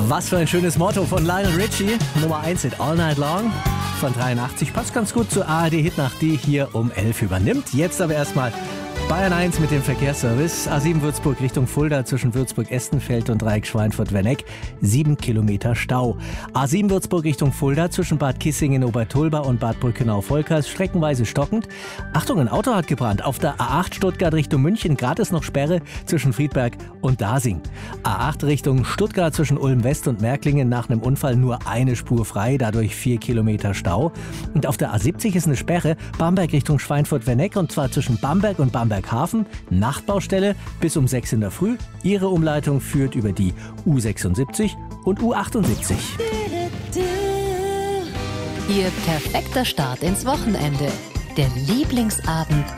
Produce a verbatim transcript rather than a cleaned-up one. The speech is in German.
Was für ein schönes Motto von Lionel Richie. Nummer eins in All Night Long von dreiundachtzig. Passt ganz gut zur A R D-Hitnacht, die hier um elf übernimmt. Jetzt aber erstmal Bayern eins mit dem Verkehrsservice. A sieben Würzburg Richtung Fulda zwischen Würzburg-Estenfeld und Dreieck-Schweinfurt-Werneck. Sieben Kilometer Stau. A sieben Würzburg Richtung Fulda zwischen Bad Kissingen, Obertulba und Bad Brückenau-Volkers. Streckenweise stockend. Achtung, ein Auto hat gebrannt. Auf der A acht Stuttgart Richtung München. Gerade ist noch Sperre zwischen Friedberg und Dasing. A acht Richtung Stuttgart zwischen Ulm-West und Märklingen. Nach einem Unfall nur eine Spur frei. Dadurch vier Kilometer Stau. Und auf der A siebzig ist eine Sperre. Bamberg Richtung Schweinfurt-Werneck. Und zwar zwischen Bamberg und Bamberg Hafen, Nachtbaustelle bis um sechs in der Früh. Ihre Umleitung führt über die U sechsundsiebzig und U achtundsiebzig. Ihr perfekter Start ins Wochenende. Der Lieblingsabend